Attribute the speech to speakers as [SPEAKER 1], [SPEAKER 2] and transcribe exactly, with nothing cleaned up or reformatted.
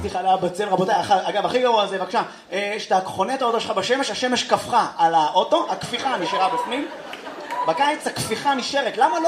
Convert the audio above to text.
[SPEAKER 1] אכלתי חלב בצל, רבותיי, אגב, הכי גרוע זה, בבקשה, שאתה חונה את האוטו שלך בשמש, השמש קפחה על האוטו, הכפיחה נשארה בפנים, בקיץ הכפיחה נשארת, למה לא